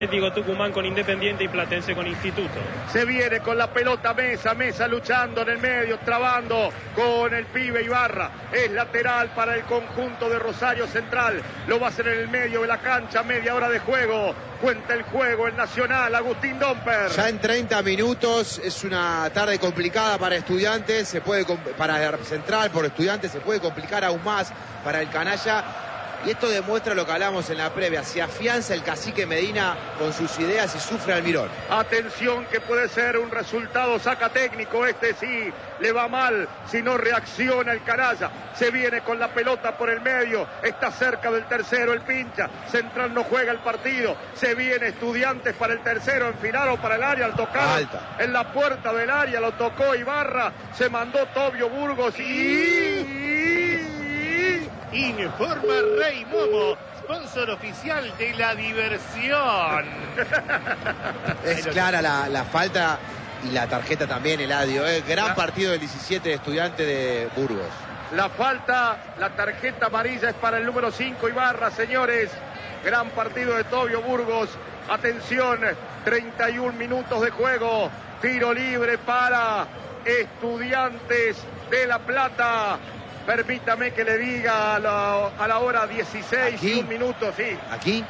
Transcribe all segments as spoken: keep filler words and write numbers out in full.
Digo, Tucumán con Independiente y Platense con Instituto. Se viene con la pelota Mesa, Mesa luchando en el medio, trabando con el pibe Ibarra. Es lateral para el conjunto de Rosario Central. Lo va a hacer en el medio de la cancha, media hora de juego. Cuenta el juego el Nacional, Agustín Domper. Ya en treinta minutos, es una tarde complicada para Estudiantes, se puede para Central, por Estudiantes, se puede complicar aún más para el canalla. Y esto demuestra lo que hablamos en la previa. Se afianza el cacique Medina con sus ideas y sufre Almirón. Atención que puede ser un resultado saca técnico. Este sí le va mal si no reacciona el canalla. Se viene con la pelota por el medio. Está cerca del tercero el pincha. Central no juega el partido. Se viene Estudiantes para el tercero. En final o para el área. Al tocar Alta. En la puerta del área lo tocó Ibarra. Se mandó Tobio Burgos y... Informa Rey Momo, sponsor oficial de la diversión. Es clara la, la falta y la tarjeta también, Eladio. ¿eh? Gran la... partido del diecisiete de Estudiantes de Burgos. La falta, la tarjeta amarilla es para el número cinco Ibarra, señores. Gran partido de Tobio Burgos. Atención, treinta y un minutos de juego. Tiro libre para Estudiantes de La Plata. Permítame que le diga a la, a la hora dieciséis y un minuto, sí. ¿Aquí?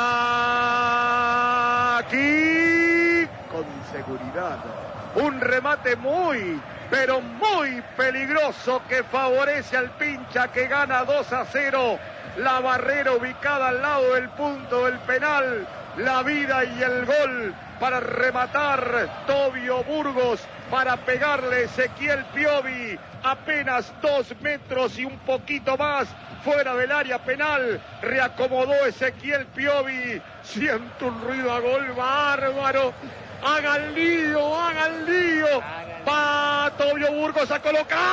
Aquí, con seguridad. Un remate muy, pero muy peligroso que favorece al pincha que gana dos a cero. La barrera ubicada al lado del punto del penal. La vida y el gol para rematar Tobio Burgos, para pegarle Ezequiel Piovi, apenas dos metros y un poquito más fuera del área penal. Reacomodó Ezequiel Piovi. Siento un ruido a gol bárbaro. Hagan lío, hagan lío. Va Tobio Burgos a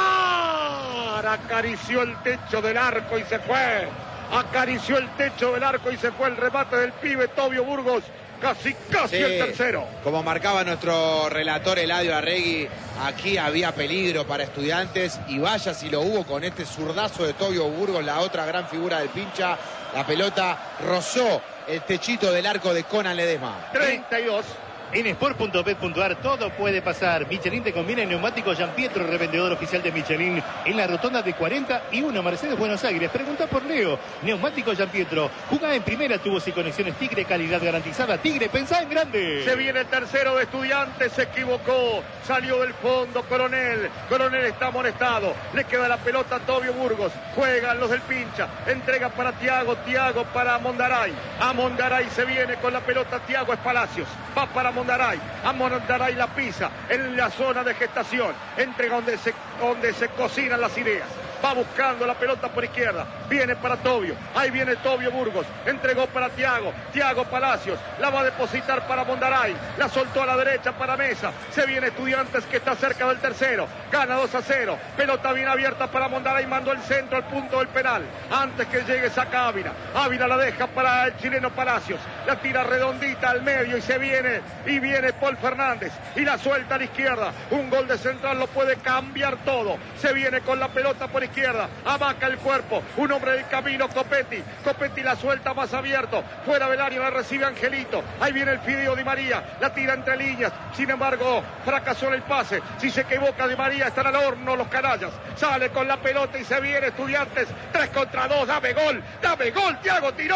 colocar. Acarició el techo del arco y se fue. Acarició el techo del arco y se fue el remate del pibe Tobio Burgos. Casi, casi sí, el tercero. Como marcaba nuestro relator Eladio Arregui, aquí había peligro para Estudiantes y vaya si lo hubo con este zurdazo de Tobio Burgos, la otra gran figura del pincha. La pelota rozó el techito del arco de Conan Ledesma. treinta y dos. En sport punto bet punto ar todo puede pasar. Michelin te conviene en neumáticos Gianpietro, revendedor oficial de Michelin en la rotonda de cuarenta y uno Mercedes Buenos Aires. Pregunta por Leo. Neumáticos Gianpietro. Jugá en primera, tubos y conexiones Tigre, calidad garantizada. Tigre, pensá en grande. Se viene el tercero de Estudiantes, se equivocó. Salió del fondo Coronel. Coronel está amonestado. Le queda la pelota a Tobio Burgos. Juegan los del pincha. Entrega para Tiago. Tiago para Mondaray. A Mondaray se viene con la pelota. Tiago es Palacios. Va para Mondaray. Mondaray, a Mondaray la pisa en la zona de gestación, entre donde se, donde se cocinan las ideas. Va buscando la pelota por izquierda, viene para Tobio, ahí viene Tobio Burgos, entregó para Tiago, Tiago Palacios, la va a depositar para Mondaray, la soltó a la derecha para Mesa, se viene Estudiantes que está cerca del tercero, gana dos a cero, pelota bien abierta para Mondaray, mandó el centro al punto del penal, antes que llegue saca Ávila, Ávila la deja para el chileno Palacios, la tira redondita al medio y se viene, y viene Paul Fernández, y la suelta a la izquierda, un gol de Central lo puede cambiar todo, se viene con la pelota por izquierda, izquierda, abaca el cuerpo, un hombre del camino, Copetti, Copetti la suelta más abierto, fuera del área la recibe Angelito, ahí viene el Fideo Di María, la tira entre líneas, sin embargo, fracasó en el pase, si se equivoca Di María estará al horno los canallas, sale con la pelota y se viene Estudiantes, tres contra dos, dame gol, dame gol, Tiago tiró,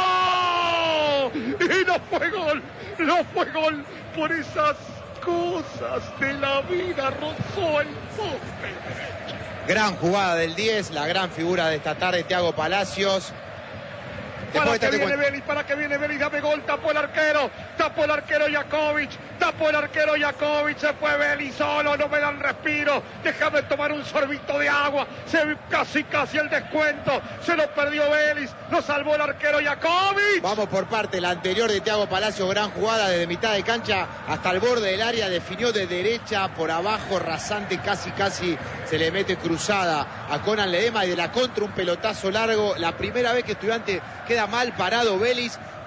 y no fue gol, no fue gol, por esas cosas de la vida, rozó el poste derecho. Gran jugada del diez, la gran figura de esta tarde, Tiago Palacios. Para que viene Vélez, para que viene Vélez, dame gol, tapó el arquero, tapó el arquero Jakovic, tapó el arquero Jakovic, se fue Vélez solo, no me dan respiro, déjame tomar un sorbito de agua, se casi casi el descuento, se lo perdió Vélez, lo salvó el arquero Jakovic. Vamos por parte, la anterior de Tiago Palacios, gran jugada desde mitad de cancha hasta el borde del área, definió de derecha por abajo, rasante, casi casi se le mete cruzada a Conan Ledesma y de la contra un pelotazo largo, la primera vez que Estudiante queda mal parado Vélez,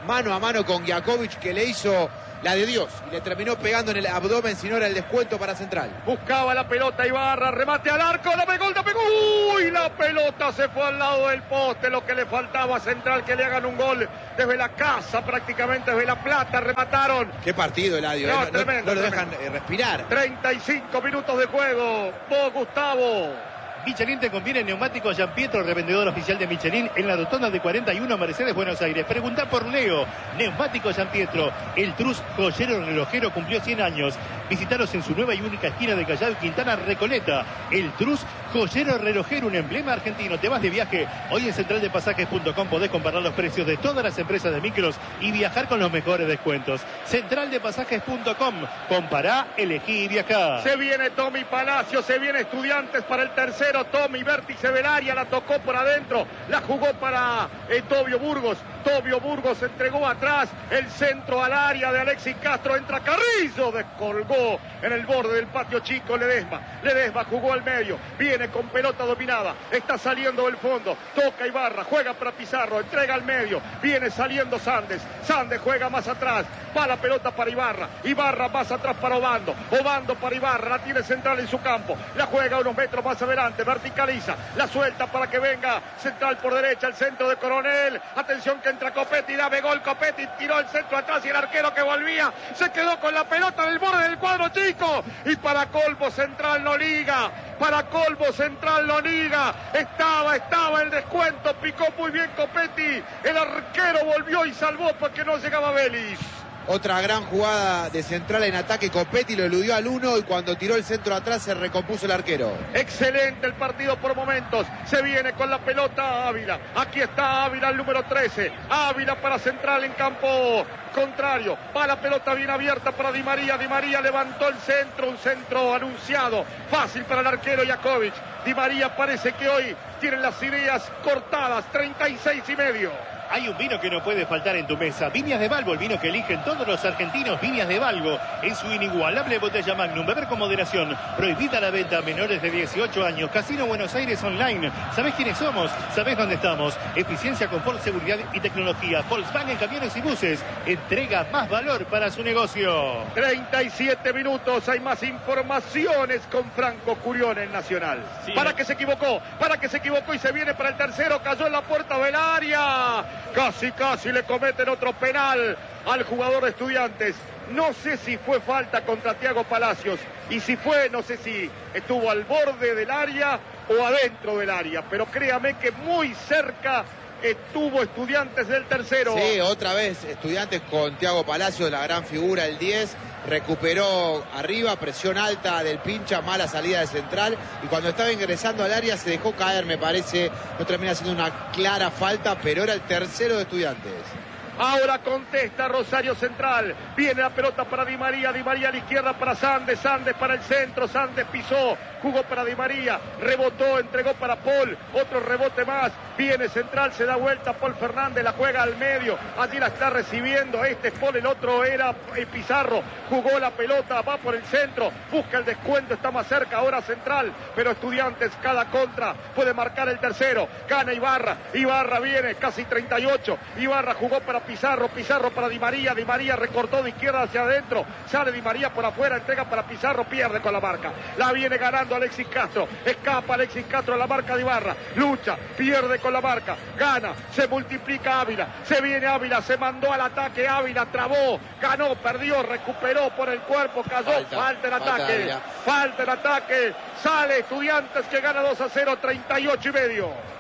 mano a mano con Giakovic, que le hizo la de Dios y le terminó pegando en el abdomen, si no era el descuento para Central. Buscaba la pelota Ibarra, remate al arco, dame gol, dame gol. ¡Uy! La pelota se fue al lado del poste, lo que le faltaba a Central, que le hagan un gol desde la casa, prácticamente desde La Plata, remataron. Qué partido, Eladio, No, eh. no, tremendo, no lo tremendo. dejan eh, respirar. treinta y cinco minutos de juego, vos Gustavo. Michelin te conviene neumáticos Gianpietro, revendedor oficial de Michelin en la rotonda de cuarenta y uno Mercedes, Buenos Aires. Pregunta por Leo. Neumáticos Gianpietro, el Trus joyero relojero cumplió cien años. Visitaros en su nueva y única esquina de Callao y Quintana, Recoleta. El Trus joyero relojero, un emblema argentino. Te vas de viaje. Hoy en central de pasajes punto com podés comparar los precios de todas las empresas de micros y viajar con los mejores descuentos. central de pasajes punto com. Compará, elegí y viajá. Se viene Tommy Palacio, se viene Estudiantes para el tercero. Tommy, vértice del área, la tocó por adentro, la jugó para eh, Tobio Burgos. Tobio Burgos entregó atrás el centro al área de Alexis Castro. Entra Carrillo, descolgó en el borde del patio chico Ledesma. Ledesma jugó al medio, viene con pelota dominada, está saliendo del fondo, toca Ibarra, juega para Pizarro, entrega al medio, viene saliendo Sandes. Sandes juega más atrás, va la pelota para Ibarra. Ibarra más atrás para Obando. Obando para Ibarra, la tiene Central en su campo, la juega unos metros más adelante, verticaliza, la suelta para que venga Central por derecha, el centro de Coronel. Atención que entra Copetti, dame gol Copetti, tiró el centro atrás y el arquero que volvía se quedó con la pelota en el borde del cuadro chico. Y para colmo Central no liga, para colmo Central no liga. Estaba, estaba el descuento, picó muy bien Copetti, el arquero volvió y salvó porque no llegaba Vélez. Otra gran jugada de Central en ataque. Copetti lo eludió al uno y cuando tiró el centro atrás se recompuso el arquero. Excelente el partido por momentos. Se viene con la pelota Ávila. Aquí está Ávila, el número trece. Ávila para Central en campo contrario. Va la pelota bien abierta para Di María. Di María levantó el centro, un centro anunciado. Fácil para el arquero Jakovic. Di María parece que hoy tiene las ideas cortadas. treinta y seis y medio. Hay un vino que no puede faltar en tu mesa. Viñas de Balbo, el vino que eligen todos los argentinos. Viñas de Balbo, en su inigualable botella Magnum. Beber con moderación. Prohibida la venta a menores de dieciocho años. Casino Buenos Aires Online. ¿Sabés quiénes somos? ¿Sabés dónde estamos? Eficiencia, confort, seguridad y tecnología. Volkswagen Camiones y Buses. Entrega más valor para su negocio. treinta y siete minutos. Hay más informaciones con Franco Curión en Nacional. Sí, para no. que se equivocó. Para que se equivocó y se viene para el tercero. Cayó en la puerta del área. Casi, casi le cometen otro penal al jugador de Estudiantes. No sé si fue falta contra Thiago Palacios. Y si fue, no sé si estuvo al borde del área o adentro del área. Pero créame que muy cerca estuvo Estudiantes del tercero. Sí, otra vez Estudiantes con Thiago Palacios, la gran figura, el diez. Recuperó arriba, presión alta del Pincha, mala salida de Central. Y cuando estaba ingresando al área se dejó caer, me parece. No termina siendo una clara falta, pero era el tercero de Estudiantes. Ahora contesta Rosario Central. Viene la pelota para Di María. Di María a la izquierda para Sandes. Sandes para el centro. Sandes pisó. Jugó para Di María. Rebotó. Entregó para Paul. Otro rebote más. Viene Central. Se da vuelta. Paul Fernández la juega al medio. Allí la está recibiendo. Este es Paul. El otro era Pizarro. Jugó la pelota. Va por el centro. Busca el descuento. Está más cerca ahora Central. Pero Estudiantes cada contra puede marcar el tercero. Gana Ibarra. Ibarra viene. Casi treinta y ocho. Ibarra jugó para Pizarro, Pizarro para Di María, Di María recortó de izquierda hacia adentro, sale Di María por afuera, entrega para Pizarro, pierde con la marca, la viene ganando Alexis Castro, escapa Alexis Castro a la marca de Ibarra, lucha, pierde con la marca, gana, se multiplica Ávila, se viene Ávila, se mandó al ataque Ávila, trabó, ganó, perdió, recuperó por el cuerpo, cayó, falta, falta el ataque, falta, falta el ataque, sale Estudiantes que gana dos a cero, treinta y ocho y medio.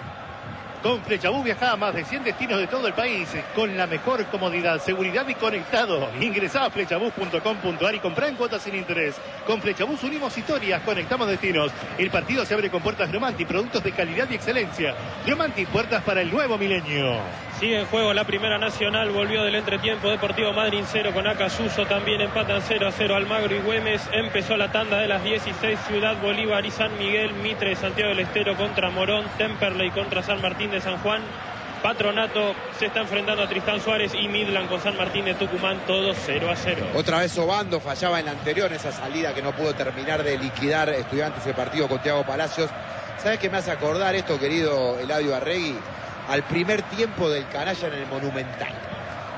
Con Flechabús viajá a más de cien destinos de todo el país con la mejor comodidad, seguridad y conectado. Ingresá a flechabús punto com punto ar y comprá en cuotas sin interés. Con Flechabús unimos historias, conectamos destinos. El partido se abre con puertas Gromanti, productos de calidad y excelencia. Gromanti, puertas para el nuevo milenio. Sigue en juego la Primera Nacional, volvió del entretiempo Deportivo Madryn cero con Acasuso, también empatan cero a cero Almagro y Güemes. Empezó la tanda de las dieciséis, Ciudad Bolívar y San Miguel, Mitre, Santiago del Estero contra Morón, Temperley contra San Martín de San Juan. Patronato se está enfrentando a Tristán Suárez y Midland con San Martín de Tucumán, todos cero a cero. Otra vez Obando fallaba en la anterior, esa salida que no pudo terminar de liquidar Estudiantes el partido con Thiago Palacios. ¿Sabes qué me hace acordar esto, querido Eladio Arregui? Al primer tiempo del Canalla en el Monumental.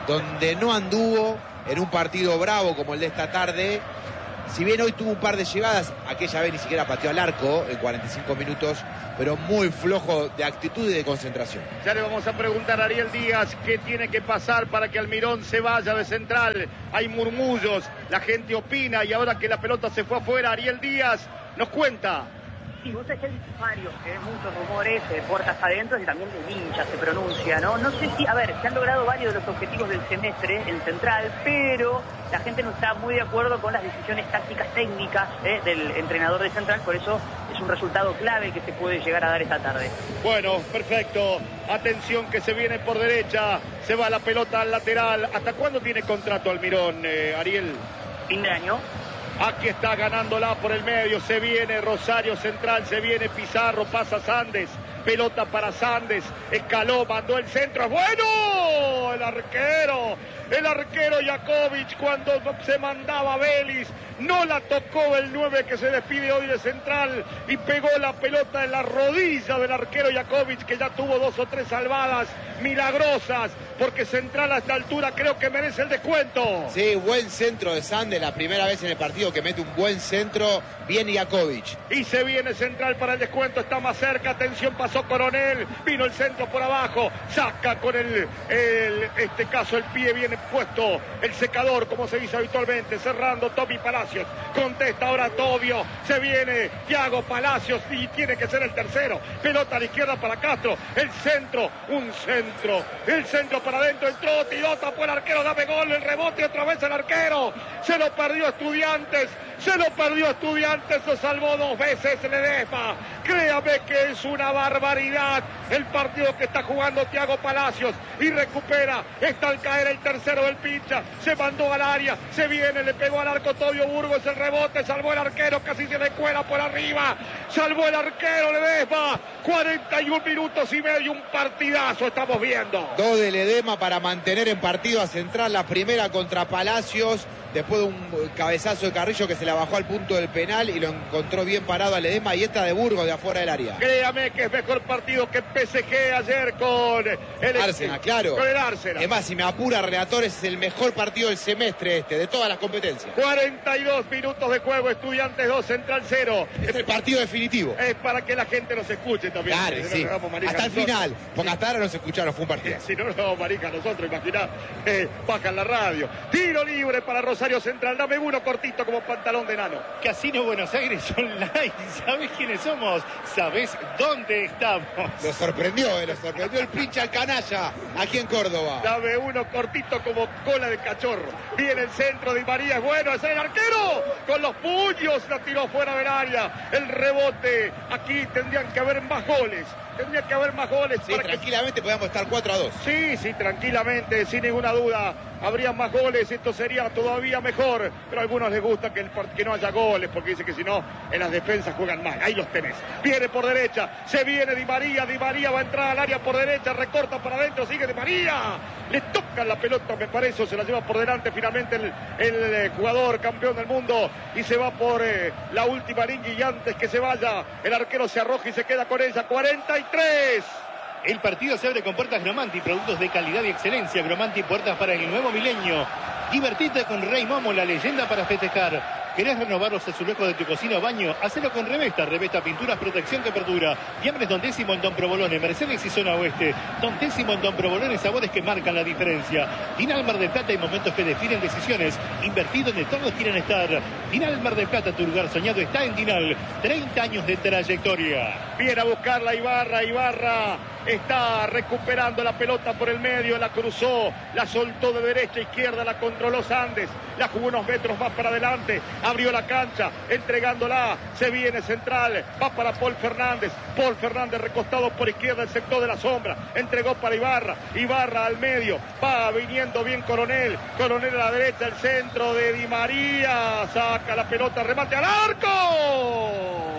donde no anduvo en un partido bravo como el de esta tarde. Si bien hoy tuvo un par de llegadas, aquella vez ni siquiera pateó al arco en cuarenta y cinco minutos, pero muy flojo de actitud y de concentración. Ya le vamos a preguntar a Ariel Díaz qué tiene que pasar para que Almirón se vaya de central. Hay murmullos, la gente opina y ahora que la pelota se fue afuera, Ariel Díaz nos cuenta. Sí, vos sabés que hay varios, eh, muchos rumores, eh, puertas adentro y también de hinchas se pronuncia, ¿no? No sé si, a ver, se han logrado varios de los objetivos del semestre en Central, pero la gente no está muy de acuerdo con las decisiones tácticas técnicas eh, del entrenador de Central, por eso es un resultado clave que se puede llegar a dar esta tarde. Bueno, perfecto. Atención que se viene por derecha, se va la pelota al lateral. ¿Hasta cuándo tiene contrato Almirón, eh, Ariel? Fin de año. Aquí está ganándola por el medio, se viene Rosario Central, se viene Pizarro, pasa Sandes, pelota para Sandes, escaló, mandó el centro, ¡es bueno! El arquero, el arquero Jakovic cuando se mandaba Vélez, no la tocó el nueve que se despide hoy de Central y pegó la pelota en la rodilla del arquero Jakovic, que ya tuvo dos o tres salvadas milagrosas, porque Central a esta altura creo que merece el descuento. Sí, buen centro de Sandes, la primera vez en el partido que mete un buen centro, bien Jakovic. Y se viene Central para el descuento, está más cerca, atención, pasó Coronel, vino el centro por abajo, saca con el, el este caso el pie viene puesto, el secador como se dice habitualmente, cerrando Tommy Palacios, contesta ahora Tobio, se viene Thiago Palacios y tiene que ser el tercero, pelota a la izquierda para Castro, el centro, un centro, el centro para adentro, entró, tiró, tapó el arquero, dame gol, el rebote otra vez el arquero, se lo perdió Estudiantes, se lo perdió Estudiantes, lo salvó dos veces Ledesma, créame que es una barbaridad el partido que está jugando Thiago Palacios y recupera, está al caer el tercero del pincha, se mandó al área, se viene, le pegó al arco Tobio Burgos, el rebote, salvó el arquero, casi se le cuela por arriba, salvó el arquero Ledesma, cuarenta y un minutos y medio, un partidazo estamos viendo. Dos de Ledesma para mantener en partido a Central, la primera contra Palacios, después de un cabezazo de Carrillo que se la bajó al punto del penal y lo encontró bien parado a Ledesma, y esta de Burgos de afuera del área. Créame que es mejor partido que P S G ayer con el Arsenal, claro. Con el Arsenal. Es más, si me apura relator, es el mejor partido del semestre este, de todas las competencias. cuarenta y dos minutos de juego, Estudiantes dos, Central cero. Es el partido definitivo. Es para que la gente nos escuche también. Claro, si sí. No hasta el nosotros. Final, porque hasta ahora no se escucharon, fue un partido. Si no, no, marica, nosotros, imaginá, eh, bajan la radio. Tiro libre para Rosario Central, dame uno cortito como pantalón de nano. Casino Buenos Aires Online, ¿sabés quiénes somos? ¿Sabés dónde estamos? Lo sorprendió, eh, lo sorprendió el pinche al canalla, aquí en Córdoba. Dame uno cortito como cola de cachorro. Viene el centro de María, es bueno, es el arquero. Con los puños la tiró fuera del área. El rebote, aquí tendrían que haber más goles. Tendría que haber más goles. Sí, para tranquilamente que... podemos estar cuatro a dos. Sí, sí, tranquilamente, sin ninguna duda. Habría más goles, esto sería todavía mejor. Pero a algunos les gusta que, el, que no haya goles, porque dice que si no, en las defensas juegan mal. Ahí los tenés. Viene por derecha, se viene Di María. Di María va a entrar al área por derecha, recorta para adentro, sigue Di María. Le toca la pelota, me parece, se la lleva por delante finalmente el, el, el jugador campeón del mundo. Y se va por eh, la última línea y antes que se vaya, el arquero se arroja y se queda con ella. cuarenta y tres. El partido se abre con puertas Gromanti, productos de calidad y excelencia. Gromanti, puertas para el nuevo milenio. Divertite con Rey Momo, la leyenda para festejar. ¿Querés renovar los azulejos de tu cocina o baño? Hacelo con Revesta. Revesta Pinturas, protección, temperatura. Fiambres Don Décimo en Don Provolone, Mercedes y Zona Oeste. Don Décimo en Don Provolone, sabores que marcan la diferencia. Dinal Mar del Plata, hay momentos que definen decisiones. Invertido donde todos quieren estar. Dinal Mar del Plata, tu lugar soñado está en Dinal. treinta años de trayectoria. Viene a buscarla Ibarra, Ibarra está recuperando la pelota por el medio, la cruzó, la soltó de derecha a izquierda, la controló Sandes, la jugó unos metros más para adelante, abrió la cancha, entregándola, se viene Central, va para Paul Fernández, Paul Fernández recostado por izquierda, el sector de la sombra, entregó para Ibarra, Ibarra al medio, va viniendo bien Coronel, Coronel a la derecha, el centro de Di María, saca la pelota, remate al arco.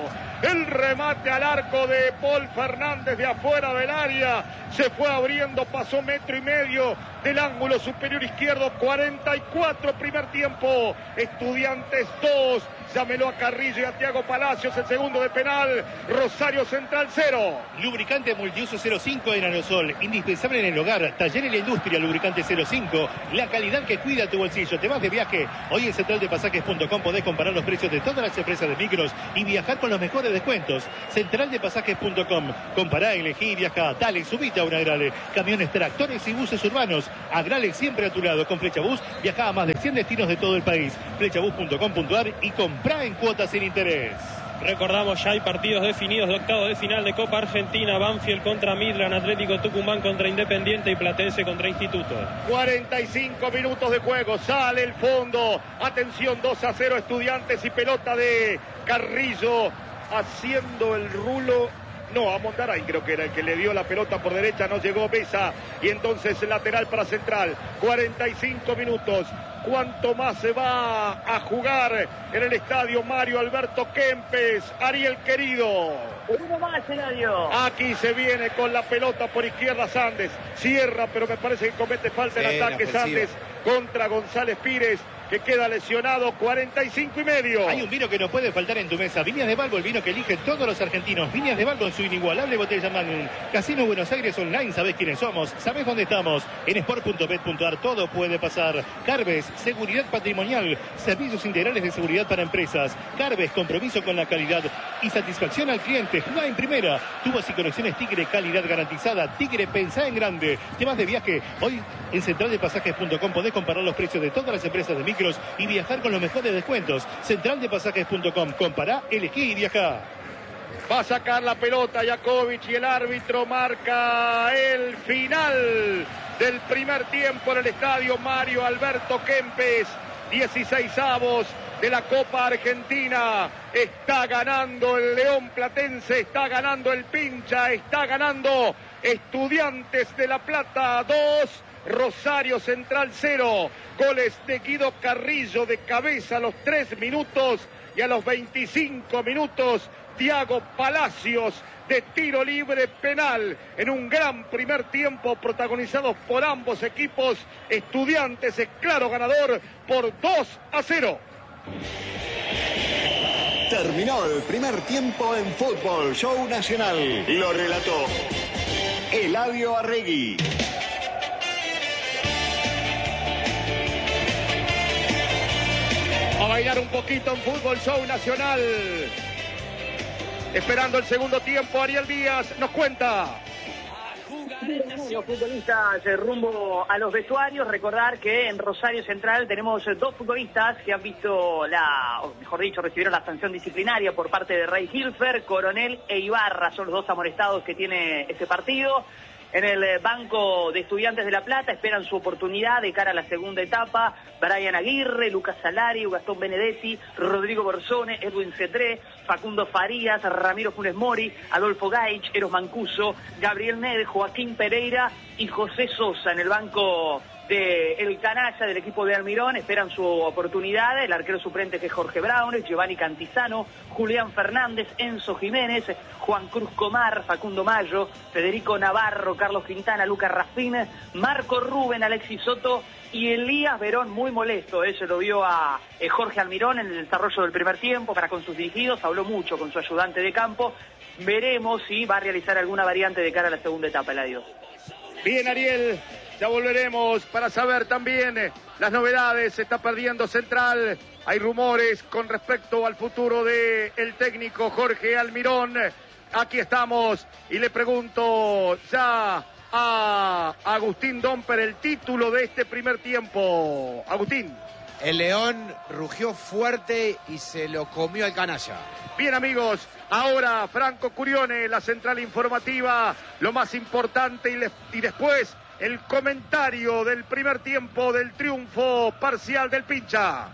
El remate al arco de Paul Fernández de afuera del área. Se fue abriendo, pasó metro y medio del ángulo superior izquierdo. cuarenta y cuatro primer tiempo. Estudiantes dos. Llámelo a Carrillo y a Tiago Palacios, el segundo de penal. Rosario Central cero. Lubricante multiuso cero cinco en aerosol, indispensable en el hogar. Taller en la industria, lubricante cero cinco. La calidad que cuida tu bolsillo. Te vas de viaje. Hoy en central de pasajes punto com podés comparar los precios de todas las empresas de micros y viajar con los mejores descuentos. central de pasajes punto com. Compará, elegí y viajá. Dale, subite a una Agrale. Camiones, tractores y buses urbanos. Agrale siempre a tu lado. Con Flecha Bus viajá a más de cien destinos de todo el país. flechabus punto com punto ar y comprá en cuotas sin interés. Recordamos, ya hay partidos definidos de octavo de final de Copa Argentina. Banfield contra Midland, Atlético Tucumán contra Independiente y Platense contra Instituto. cuarenta y cinco minutos de juego, sale el fondo. Atención, dos a cero Estudiantes y pelota de Carrillo haciendo el rulo. No, a Mondaray creo que era el que le dio la pelota por derecha, no llegó Besa. Y entonces lateral para Central. cuarenta y cinco minutos. ¿Cuánto más se va a jugar en el estadio Mario Alberto Kempes? Ariel querido. Uno más, Eladio. Aquí se viene con la pelota por izquierda Sandes. Cierra, pero me parece que comete falta en Sí, ataque ofensiva. Sandes contra González Pires, que queda lesionado. cuarenta y cinco y medio. Hay un vino que no puede faltar en tu mesa. Viñas de Balbo, el vino que eligen todos los argentinos. Viñas de Balbo en su inigualable botella Magnum. Casino Buenos Aires Online, sabés quiénes somos, sabés dónde estamos. En sport punto bet punto ar todo puede pasar. Carves, seguridad patrimonial, servicios integrales de seguridad para empresas. Carves, compromiso con la calidad y satisfacción al cliente. Jugá en primera. Tubos y conexiones Tigre, calidad garantizada. Tigre, pensá en grande. Te vas de viaje. Hoy en central de pasajes punto com podés comparar los precios de todas las empresas de micros y viajar con los mejores descuentos. central de pasajes punto com. Compará, elegí y viajá. Va a sacar la pelota Jakovic y el árbitro marca el final del primer tiempo en el estadio Mario Alberto Kempes. dieciseisavos de la Copa Argentina. Está ganando el León Platense, está ganando el Pincha, está ganando Estudiantes de La Plata dos. Rosario Central cero. Goles de Guido Carrillo de cabeza a los tres minutos y a los veinticinco minutos Tiago Palacios de tiro libre penal en un gran primer tiempo protagonizados por ambos equipos. Estudiantes es claro ganador por dos a cero. Terminó el primer tiempo en Fútbol Show Nacional. Lo relató Eladio Arregui. A bailar un poquito en Fútbol Show Nacional. Esperando el segundo tiempo, Ariel Díaz nos cuenta. Los futbolistas eh, rumbo a los vestuarios. Recordar que en Rosario Central tenemos eh, dos futbolistas que han visto la, o mejor dicho, recibieron la sanción disciplinaria por parte de Ray Hilfer. Coronel e Ibarra son los dos amonestados que tiene este partido. En el banco de Estudiantes de La Plata esperan su oportunidad de cara a la segunda etapa. Brian Aguirre, Lucas Salario, Gastón Benedetti, Rodrigo Borsone, Edwin Cetré, Facundo Farías, Ramiro Funes Mori, Adolfo Gaich, Eros Mancuso, Gabriel Ned, Joaquín Pereira y José Sosa. En el banco de El Canalla del equipo de Almirón esperan su oportunidad el arquero suplente que es Jorge Brown, Giovanni Cantizano, Julián Fernández, Enzo Jiménez, Juan Cruz Comar, Facundo Mayo, Federico Navarro, Carlos Quintana, Lucas Rafín, Marco Rubén, Alexis Soto y Elías Verón, muy molesto. ¿eh? Se lo vio a eh, Jorge Almirón en el desarrollo del primer tiempo para con sus dirigidos, habló mucho con su ayudante de campo. Veremos si va a realizar alguna variante de cara a la segunda etapa, Eladio. Bien, Ariel. Ya volveremos para saber también eh, las novedades. Se está perdiendo Central. Hay rumores con respecto al futuro de el técnico Jorge Almirón. Aquí estamos y le pregunto ya a Agustín Domper el título de este primer tiempo. Agustín. El León rugió fuerte y se lo comió al Canalla. Bien, amigos, ahora Franco Curione, la central informativa, lo más importante y, le, y después el comentario del primer tiempo del triunfo parcial del Pincha.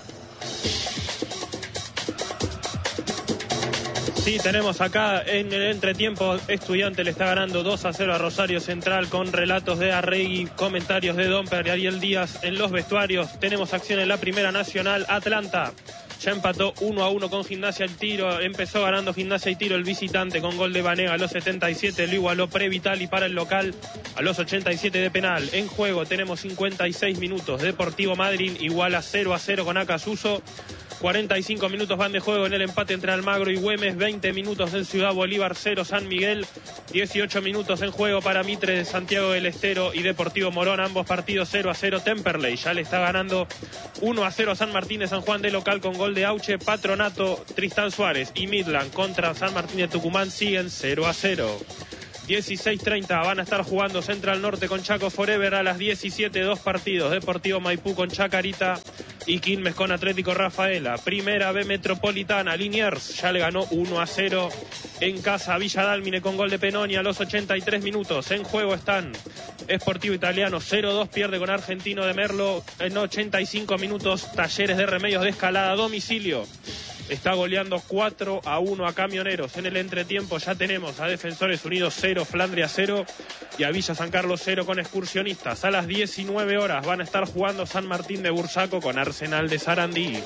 Sí, tenemos acá en el entretiempo, Estudiante le está ganando dos a cero a Rosario Central con relatos de Arregui, comentarios de Domper y Ariel Díaz en los vestuarios. Tenemos acción en la Primera Nacional, Atlanta Ya empató uno a uno con Gimnasia el Tiro. Empezó ganando Gimnasia y Tiro el visitante con gol de Banega a los setenta y siete. Lo igualó Previtali para el local a los ochenta y siete de penal. En juego tenemos cincuenta y seis minutos. Deportivo Madryn iguala cero a cero con Acasuso. cuarenta y cinco minutos van de juego en el empate entre Almagro y Güemes. veinte minutos en Ciudad Bolívar, cero San Miguel. dieciocho minutos en juego para Mitre de Santiago del Estero y Deportivo Morón. Ambos partidos cero a cero. Temperley ya le está ganando uno a cero a San Martín de San Juan de local con gol de Auche. Patronato, Tristán Suárez y Midland contra San Martín de Tucumán siguen cero a cero. dieciséis treinta van a estar jugando Central Norte con Chaco Forever. A las diecisiete, dos partidos. Deportivo Maipú con Chacarita y Quilmes con Atlético Rafaela. Primera B Metropolitana, Liniers ya le ganó uno a cero en casa a Villa Dálmine con gol de Penoni a los ochenta y tres minutos. En juego están Sportivo Italiano cero dos, pierde con Argentino de Merlo. En ochenta y cinco minutos Talleres de Remedios de Escalada a domicilio está goleando cuatro a uno a Camioneros. En el entretiempo ya tenemos a Defensores Unidos cero, Flandria cero y a Villa San Carlos cero con Excursionistas. A las diecinueve horas van a estar jugando San Martín de Bursaco con Arsenal de Sarandí.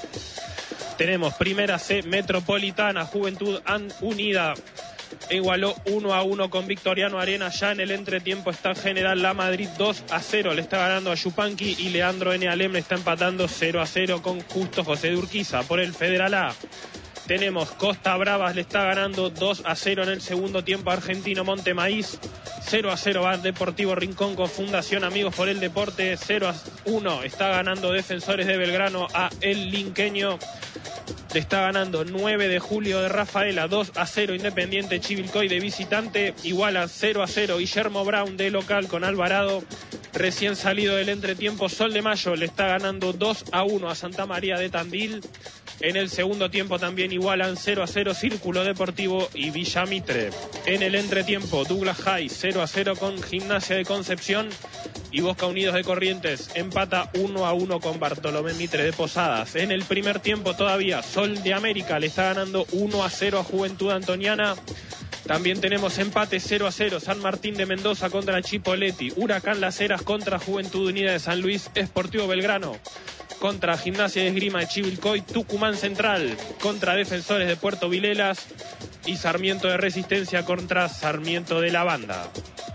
Tenemos Primera C Metropolitana, Juventud Unida igualó uno a uno con Victoriano Arena. Ya en el entretiempo está General La Madrid dos a cero, le está ganando a Yupanqui, y Leandro N. Alem le está empatando cero a cero con Justo José de Urquiza. Por el Federal A tenemos Costa Bravas, le está ganando dos a cero en el segundo tiempo a Argentino Montemaíz. cero a cero va Deportivo Rincón con Fundación Amigos por el Deporte. cero a uno está ganando Defensores de Belgrano a El Linqueño. Le está ganando nueve de julio de Rafaela, dos a cero Independiente Chivilcoy de visitante. Iguala cero a cero Guillermo Brown de local con Alvarado. Recién salido del entretiempo, Sol de Mayo le está ganando dos a uno a Santa María de Tandil. En el segundo tiempo también igualan cero a cero Círculo Deportivo y Villa Mitre. En el entretiempo, Douglas High cero a cero con Gimnasia de Concepción. Y Boca Unidos de Corrientes empata uno a uno con Bartolomé Mitre de Posadas. En el primer tiempo todavía, Sol de América le está ganando uno a cero a Juventud Antoniana. También tenemos empate cero a cero, San Martín de Mendoza contra Chipoleti. Huracán Las Heras contra Juventud Unida de San Luis. Sportivo Belgrano contra Gimnasia de Esgrima de Chivilcoy. Tucumán Central contra Defensores de Puerto Vilelas. Y Sarmiento de Resistencia contra Sarmiento de la Banda.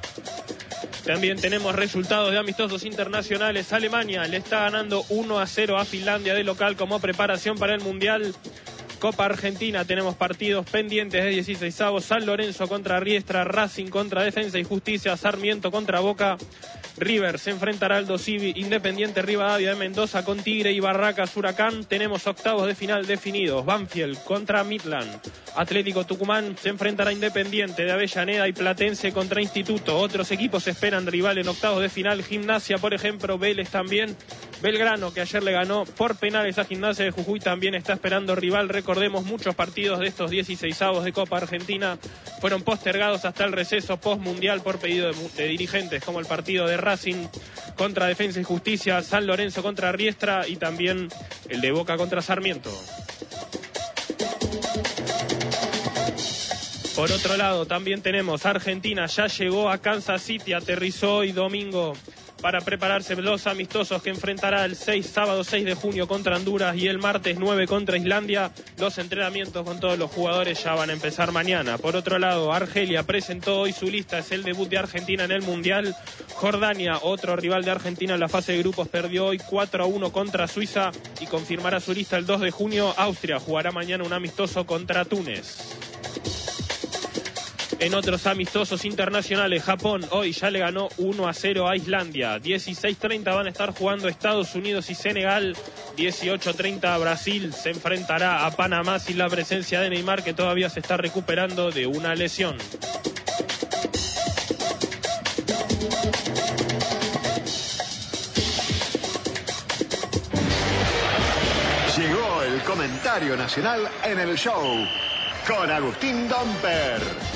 También tenemos resultados de amistosos internacionales. Alemania le está ganando uno a cero a Finlandia de local como preparación para el Mundial. Copa Argentina tenemos partidos pendientes de dieciseisavos. San Lorenzo contra Riestra, Racing contra Defensa y Justicia, Sarmiento contra Boca. River se enfrentará al Dosivi, Independiente Rivadavia de Mendoza con Tigre y Barracas Huracán. Tenemos octavos de final definidos. Banfield contra Midland. Atlético Tucumán se enfrentará a Independiente de Avellaneda y Platense contra Instituto. Otros equipos esperan rival en octavos de final. Gimnasia, por ejemplo, Vélez también. Belgrano, que ayer le ganó por penales a Gimnasia de Jujuy, también está esperando rival. Recordemos, muchos partidos de estos dieciseisavos de Copa Argentina fueron postergados hasta el receso postmundial por pedido de, de dirigentes, como el partido de Racing contra Defensa y Justicia, San Lorenzo contra Riestra y también el de Boca contra Sarmiento. Por otro lado, también tenemos Argentina, ya llegó a Kansas City, aterrizó hoy domingo para prepararse los amistosos que enfrentará el seis, sábado seis de junio contra Honduras y el martes nueve contra Islandia. Los entrenamientos con todos los jugadores ya van a empezar mañana. Por otro lado, Argelia presentó hoy su lista, es el debut de Argentina en el Mundial. Jordania, otro rival de Argentina en la fase de grupos, perdió hoy cuatro a uno contra Suiza y confirmará su lista el dos de junio. Austria jugará mañana un amistoso contra Túnez. En otros amistosos internacionales, Japón hoy ya le ganó uno a cero a Islandia. dieciséis treinta van a estar jugando Estados Unidos y Senegal. dieciocho treinta Brasil se enfrentará a Panamá sin la presencia de Neymar, que todavía se está recuperando de una lesión. Llegó el comentario nacional en el show con Agustín Domper.